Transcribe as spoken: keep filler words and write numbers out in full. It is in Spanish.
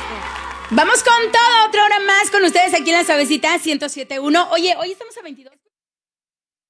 Vamos con todo, otra hora más con ustedes aquí en La Suavecita ciento siete punto uno. Oye, hoy estamos a veintidós.